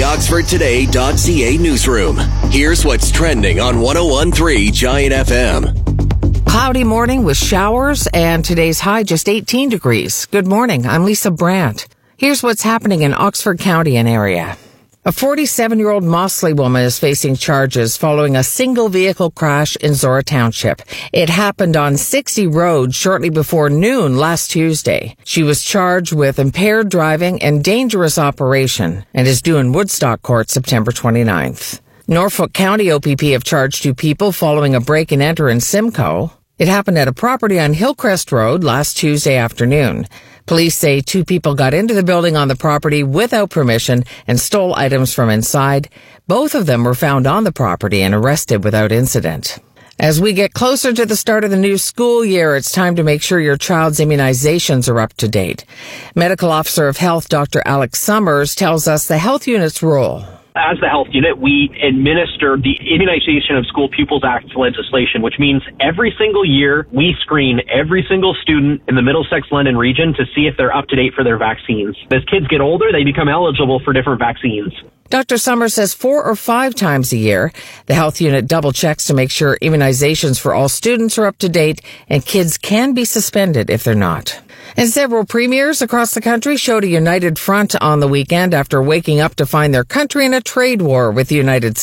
OxfordToday.ca newsroom. Here's what's trending on 101.3 Giant FM. Cloudy morning with showers and today's high just 18 degrees. Good morning. I'm Lisa Brandt. Here's what's happening in Oxford County and area. A 47-year-old Mossley woman is facing charges following a single-vehicle crash in Zora Township. It happened on 60 Road shortly before noon last Tuesday. She was charged with impaired driving and dangerous operation and is due in Woodstock Court September 29th. Norfolk County OPP have charged 2 people following a break-and-enter in Simcoe. It happened at a property on Hillcrest Road last Tuesday afternoon. Police say 2 people got into the building on the property without permission and stole items from inside. Both of them were found on the property and arrested without incident. As we get closer to the start of the new school year, it's time to make sure your child's immunizations are up to date. Medical Officer of Health Dr. Alex Summers tells us the health unit's role. As the health unit, we administer the Immunization of School Pupils Act legislation, which means every single year we screen every single student in the Middlesex London region to see if they're up to date for their vaccines. As kids get older, they become eligible for different vaccines. Dr. Summers says 4 or 5 times a year, the health unit double checks to make sure immunizations for all students are up to date and kids can be suspended if they're not. And several premiers across the country showed a united front on the weekend after waking up to find their country in a trade war with the United States.